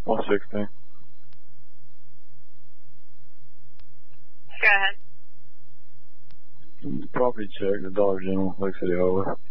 160. Go ahead. Property check, the Dollar General, Lake City Highway.